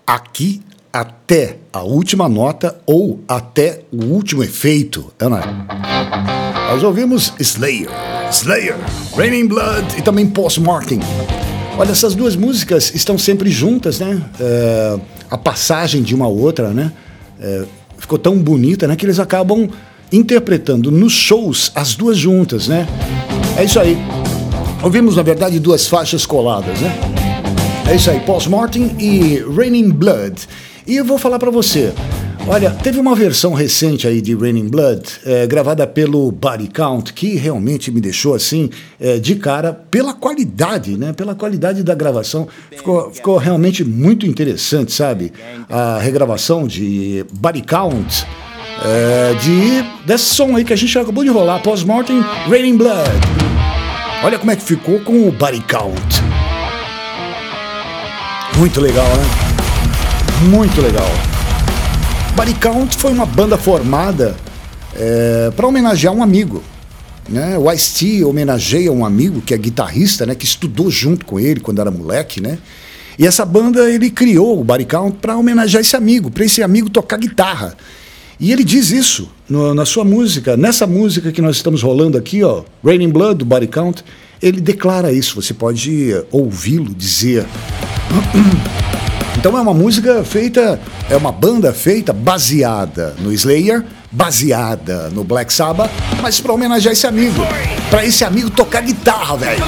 aqui até a última nota ou até o último efeito. Nós ouvimos Slayer, Raining Blood e também Postmortem. Olha, essas duas músicas estão sempre juntas, né? A passagem de uma a outra, né? Ficou tão bonita, né? Que eles acabam interpretando nos shows as duas juntas, né? É isso aí. Ouvimos, na verdade, duas faixas coladas, né? É isso aí, Postmortem e Raining Blood. E eu vou falar pra você, olha, teve uma versão recente aí de Raining Blood, gravada pelo Body Count, que realmente me deixou assim, de cara, pela qualidade, né? Pela qualidade da gravação. Ficou realmente muito interessante, sabe? A regravação de Body Count, desse som aí que a gente acabou de rolar, Postmortem, Raining Blood. Olha como é que ficou com o Body Count. Muito legal, né? Muito legal. Body Count foi uma banda formada para homenagear um amigo, né? O Ice-T homenageia um amigo que é guitarrista, né? Que estudou junto com ele quando era moleque, né? E essa banda, ele criou o Body Count para homenagear esse amigo, para esse amigo tocar guitarra. E ele diz isso na sua música, nessa música que nós estamos rolando aqui, ó, Raining Blood, do Body Count, ele declara isso, você pode ouvi-lo dizer. Então é uma música feita, é uma banda feita baseada no Slayer, baseada no Black Sabbath, mas para homenagear esse amigo, para esse amigo tocar guitarra, velho.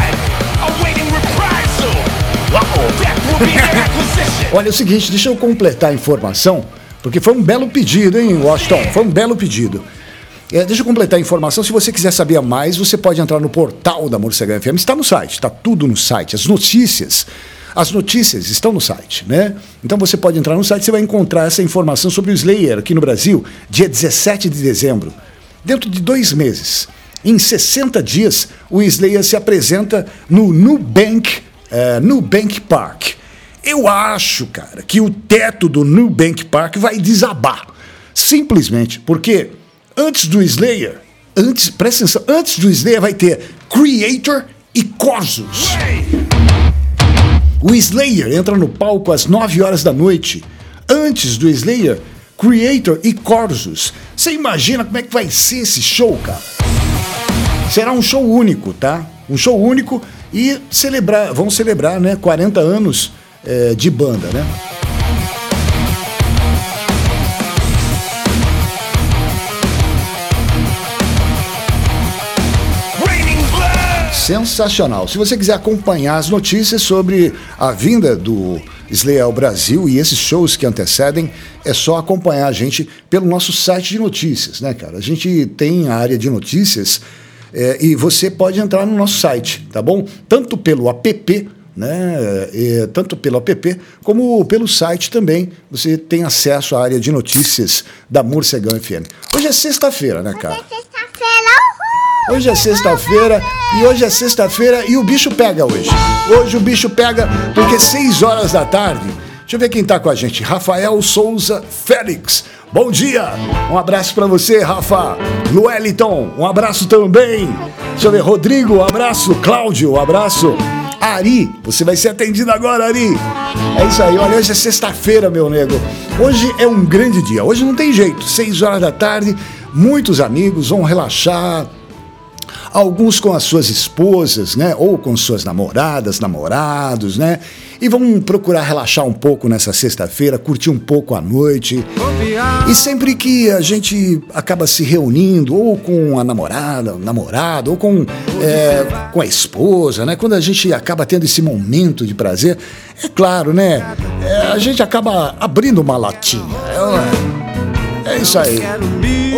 Olha, é o seguinte, deixa eu completar a informação, porque foi um belo pedido, hein, Washington? Foi um belo pedido. Deixa eu completar a informação. Se você quiser saber mais, você pode entrar no portal da Morcegão FM. Está no site, está tudo no site. As notícias estão no site, né? Então você pode entrar no site, você vai encontrar essa informação sobre o Slayer aqui no Brasil, dia 17 de dezembro. Dentro de 2 meses, em 60 dias, o Slayer se apresenta no Nubank Park. Eu acho, cara, que o teto do Nubank Park vai desabar. Simplesmente porque antes do Slayer vai ter Creator e Corsus. O Slayer entra no palco às 9 horas da noite. Antes do Slayer, Creator e Corsus. Você imagina como é que vai ser esse show, cara? Será um show único, tá? Um show único e vão celebrar, né, 40 anos de banda, né? Sensacional. Se você quiser acompanhar as notícias sobre a vinda do Slayer ao Brasil e esses shows que antecedem, é só acompanhar a gente pelo nosso site de notícias, né, cara? A gente tem a área de notícias e você pode entrar no nosso site, tá bom? Tanto pelo app, né? Tanto pelo app como pelo site também. Você tem acesso à área de notícias da Morcegão FM. Hoje é sexta-feira, né, cara? Hoje é sexta-feira e o bicho pega hoje. Hoje o bicho pega porque 6 horas da tarde. Deixa eu ver quem tá com a gente. Rafael Souza Félix. Bom dia. Um abraço pra você, Rafa. Lueliton, um abraço também. Deixa eu ver. Rodrigo, um abraço. Cláudio, um abraço. Ari, você vai ser atendido agora, Ari. É isso aí. Olha, hoje é sexta-feira, meu nego. Hoje é um grande dia. Hoje não tem jeito. 6 horas da tarde, muitos amigos vão relaxar. Alguns com as suas esposas, né? Ou com suas namoradas, namorados, né? E vão procurar relaxar um pouco nessa sexta-feira, curtir um pouco a noite. E sempre que a gente acaba se reunindo, ou com a namorado, ou com a esposa, né? Quando a gente acaba tendo esse momento de prazer, é claro, né? A gente acaba abrindo uma latinha. É isso aí.